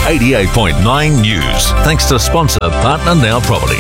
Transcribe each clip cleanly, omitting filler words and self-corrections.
88.9 News. Thanks to sponsor Partner Now Property.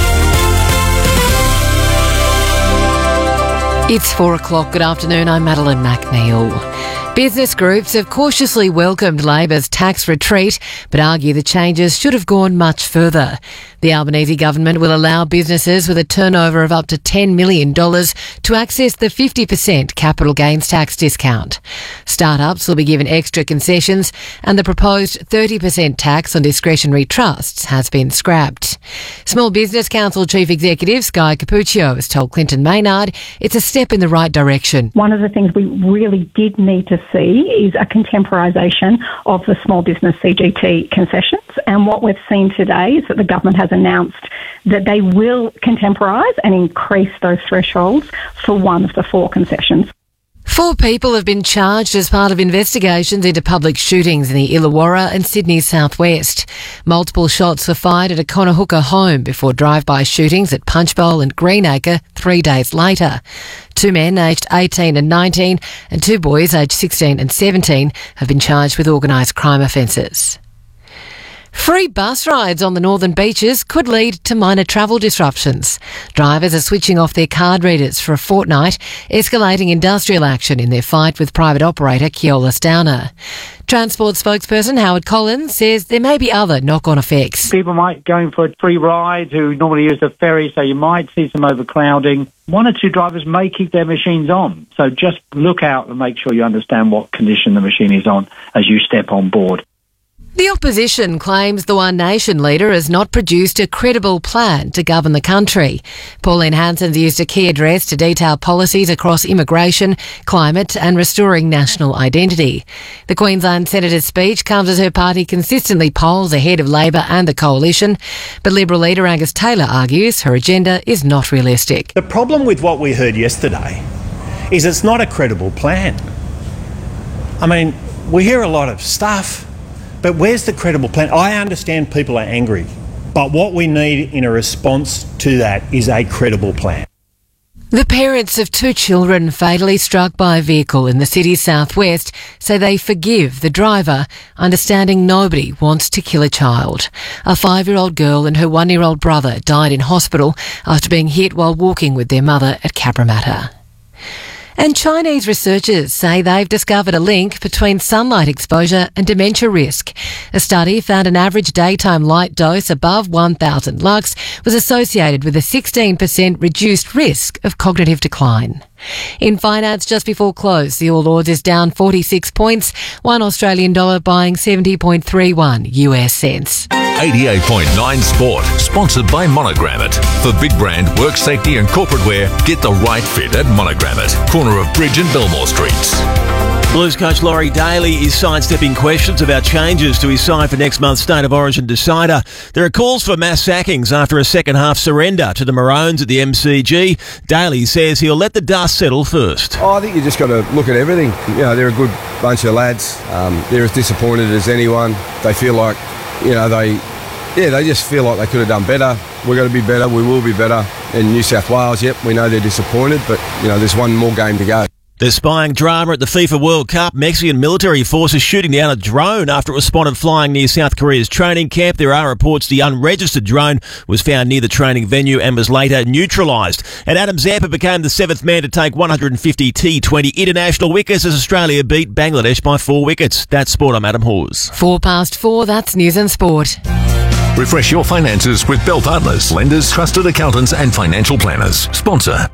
It's 4 o'clock. Good afternoon. I'm Madeline McNeil. Business groups have cautiously welcomed Labor's tax retreat, but argue the changes should have gone much further. The Albanese government will allow businesses with a turnover of up to $10 million to access the 50% capital gains tax discount. Startups will be given extra concessions, and the proposed 30% tax on discretionary trusts has been scrapped. Small Business Council Chief Executive Sky Capuccio has told Clinton Maynard it's a step in the right direction. One of the things we really did need to see is a contemporisation of the small business CGT concessions. And what we've seen today is that the government has announced that they will contemporise and increase those thresholds for one of the four concessions. 4 people have been charged as part of investigations into public shootings in the Illawarra and Sydney southwest. Multiple shots were fired at a Conahuka home before drive-by shootings at Punchbowl and Greenacre 3 days later. 2 men aged 18 and 19 and 2 boys aged 16 and 17 have been charged with organised crime offences. Free bus rides on the northern beaches could lead to minor travel disruptions. Drivers are switching off their card readers for a fortnight, escalating industrial action in their fight with private operator Keolis Downer. Transport spokesperson Howard Collins says there may be other knock-on effects. People might go in for a free ride who normally use the ferry, so you might see some overcrowding. 1 or 2 drivers may keep their machines on, so just look out and make sure you understand what condition the machine is on as you step on board. The opposition claims the One Nation leader has not produced a credible plan to govern the country. Pauline Hanson's used a key address to detail policies across immigration, climate and restoring national identity. The Queensland Senator's speech comes as her party consistently polls ahead of Labor and the Coalition, but Liberal leader Angus Taylor argues her agenda is not realistic. The problem with what we heard yesterday is it's not a credible plan. I mean, we hear a lot of stuff, but where's the credible plan? I understand people are angry, but what we need in a response to that is a credible plan. The parents of 2 children fatally struck by a vehicle in the city's southwest say they forgive the driver, understanding nobody wants to kill a child. A 5-year-old girl and her 1-year-old brother died in hospital after being hit while walking with their mother at Cabramatta. And Chinese researchers say they've discovered a link between sunlight exposure and dementia risk. A study found an average daytime light dose above 1,000 lux was associated with a 16% reduced risk of cognitive decline. In finance, just before close, the All Ords is down 46 points, $1 Australian dollar buying 70.31 US cents. 88.9 Sport, sponsored by Monogrammet. For big brand, work safety and corporate wear, get the right fit at Monogrammet, corner of Bridge and Belmore Streets. Blues coach Laurie Daly is sidestepping questions about changes to his side for next month's State of Origin decider. There are calls for mass sackings after a second-half surrender to the Maroons at the MCG. Daly says he'll let the dust settle first. I think you just got to look at everything. You know, they're a good bunch of lads. They're as disappointed as anyone. They feel like, you know, they just feel like they could have done better. We're going to be better. We will be better. In New South Wales, yep, we know they're disappointed, but, you know, there's one more game to go. There's spying drama at the FIFA World Cup. Mexican military forces shooting down a drone after it was spotted flying near South Korea's training camp. There are reports the unregistered drone was found near the training venue and was later neutralised. And Adam Zampa became the 7th man to take 150 T20 international wickets as Australia beat Bangladesh by 4 wickets. That's sport. I'm Adam Hawes. 4:04, that's news and sport. Refresh your finances with Bell Partners, lenders, trusted accountants and financial planners. Sponsor.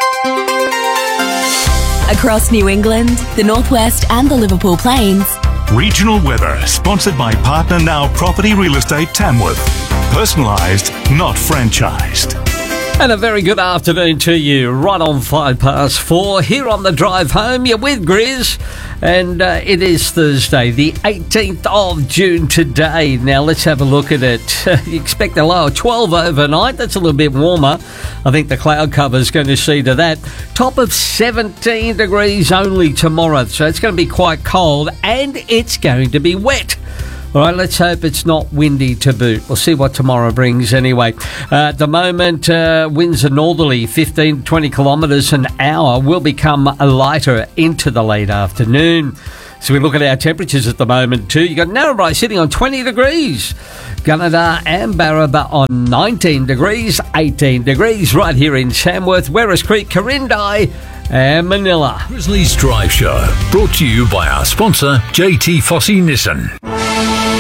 Across New England, the Northwest and the Liverpool Plains. Regional weather, sponsored by Partner Now Property Real Estate Tamworth. Personalised, not franchised. And a very good afternoon to you. Right on 4:05 here on the drive home. You're with Grizz, and it is Thursday, the 18th of June today. Now let's have a look at it. You expect a low of 12 overnight. That's a little bit warmer. I think the cloud cover is going to see to that. Top of 17 degrees only tomorrow, so it's going to be quite cold, and it's going to be wet. All right, let's hope it's not windy to boot. We'll see what tomorrow brings anyway. At the moment, winds are northerly, 15 to 20 kilometres an hour, will become lighter into the late afternoon. So we look at our temperatures at the moment too. You got Narrabri sitting on 20 degrees. Gunnedah and Barraba on 19 degrees, 18 degrees right here in Tamworth, Werris Creek, Corindai and Manila. Grizzlies Drive Show, brought to you by our sponsor, JT Fossey Nissan.